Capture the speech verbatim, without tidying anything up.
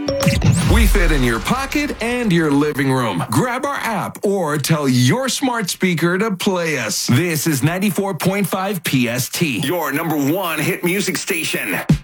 We fit in your pocket and your living room. Grab our app or tell your smart speaker to play us. This is ninety-four point five P S T, your number one hit music station.